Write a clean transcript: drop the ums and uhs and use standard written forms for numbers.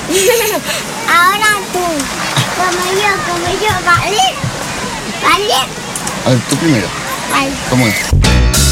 Ahora tú. Como yo, ¿vale? ¿Vale? A ver, tú primero. Vale. ¿Cómo es?